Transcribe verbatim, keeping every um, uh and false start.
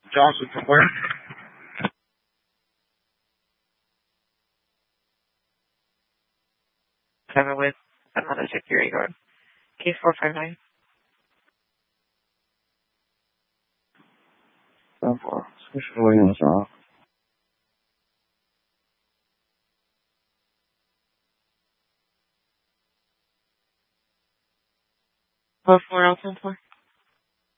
Johnson from where? Seven with another security guard. Case four five nine. Seven four. Switch to Williams, wrong. Four four L ten four.